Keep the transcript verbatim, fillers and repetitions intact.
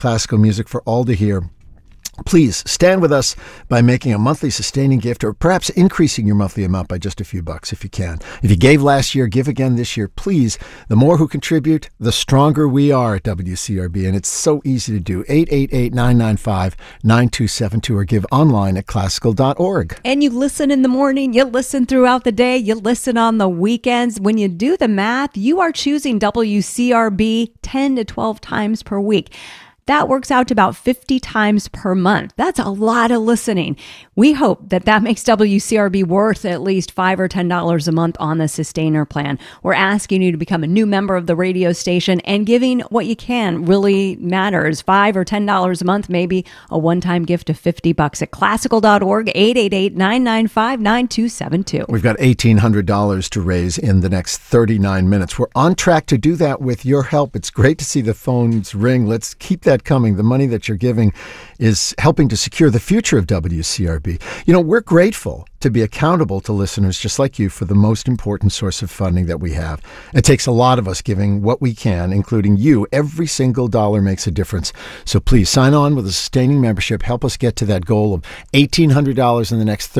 classical music for all to hear. Please stand with us by making a monthly sustaining gift or perhaps increasing your monthly amount by just a few bucks if you can. If you gave last year, give again this year. Please, the more who contribute, the stronger we are at W C R B. And it's so easy to do. eight eight eight, nine nine five, nine two seven two or give online at classical dot org. And you listen in the morning, you listen throughout the day, you listen on the weekends. When you do the math, you are choosing W C R B ten to twelve times per week. That works out to about fifty times per month. That's a lot of listening. We hope that that makes W C R B worth at least five or ten dollars a month on the Sustainer plan. We're asking you to become a new member of the radio station, and giving what you can really matters. Five or ten dollars a month, maybe a one-time gift of fifty bucks at classical dot org, eight eight eight, nine nine five, nine two seven two. We've got eighteen hundred dollars to raise in the next thirty-nine minutes. We're on track to do that with your help. It's great to see the phones ring. Let's keep that coming. The money that you're giving is helping to secure the future of W C R B. You know, we're grateful to be accountable to listeners just like you for the most important source of funding that we have. It takes a lot of us giving what we can, including you. Every single dollar makes a difference. So please sign on with a sustaining membership. Help us get to that goal of eighteen hundred dollars in the next